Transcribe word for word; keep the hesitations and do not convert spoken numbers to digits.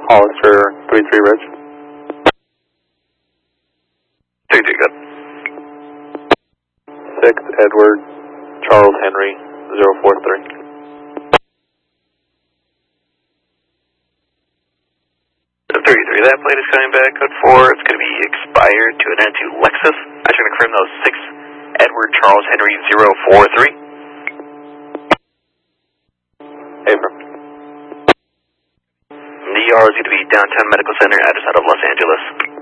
Hollister three three Rich. three three, good. six Edward Charles Henry zero four three. three three, that plate is coming back, code four, it's going to be expired to an N two Lexus. I'm trying to confirm those six Edward Charles Henry zero four three. Affirm. The E R is going to be downtown Medical Center, address out of Los Angeles.